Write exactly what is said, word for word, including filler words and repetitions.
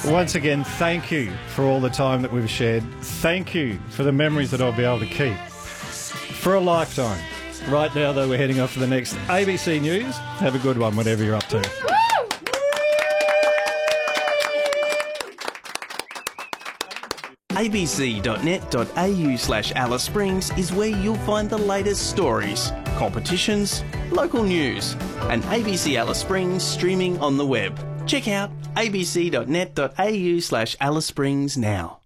Once again, thank you for all the time that we've shared. Thank you for the memories that I'll be able to keep for a lifetime. Right now, though, we're heading off to the next A B C News. Have a good one, whatever you're up to. A B C dot net dot A U slash Alice Springs is where you'll find the latest stories, competitions, local news, and A B C Alice Springs streaming on the web. Check out A B C dot net dot A U slash Alice Springs now.